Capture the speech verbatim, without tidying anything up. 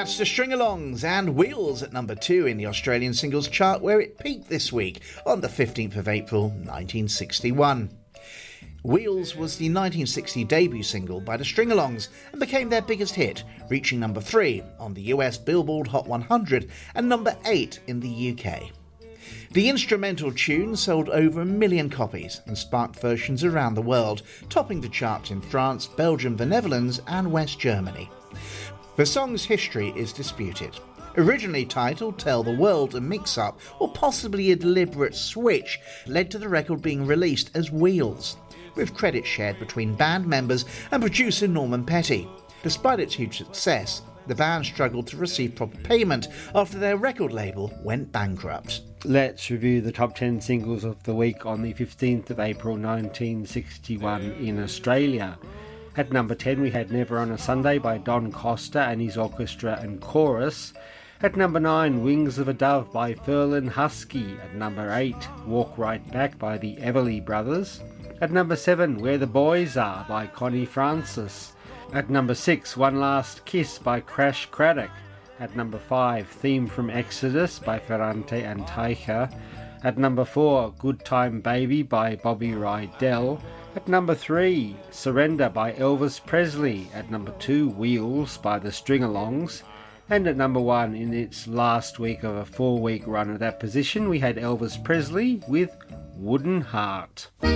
That's the String-Alongs and Wheels at number two in the Australian singles chart, where it peaked this week on the fifteenth of April nineteen sixty-one. Wheels was the nineteen sixty debut single by the String-Alongs and became their biggest hit, reaching number three on the U S Billboard Hot one hundred and number eight in the U K. The instrumental tune sold over a million copies and sparked versions around the world, topping the charts in France, Belgium, the Netherlands and West Germany. The song's history is disputed. Originally titled Tell the World, a mix-up or possibly a deliberate switch led to the record being released as Wheels, with credit shared between band members and producer Norman Petty. Despite its huge success, the band struggled to receive proper payment after their record label went bankrupt. Let's review the top ten singles of the week on the fifteenth of April nineteen sixty-one in Australia. At number ten we had Never on a Sunday by Don Costa and his orchestra and chorus. At number nine, Wings of a Dove by Ferlin Husky. At number eight, Walk Right Back by the Everly Brothers. At number seven, Where the Boys Are by Connie Francis. At number six, One Last Kiss by Crash Craddock. At number five, Theme from Exodus by Ferrante and Teicher. At number four, Good Time Baby by Bobby Rydell. At number three, Surrender by Elvis Presley. At number two, Wheels by the String-Alongs. And at number one, in its last week of a four-week run at that position, we had Elvis Presley with Wooden Heart.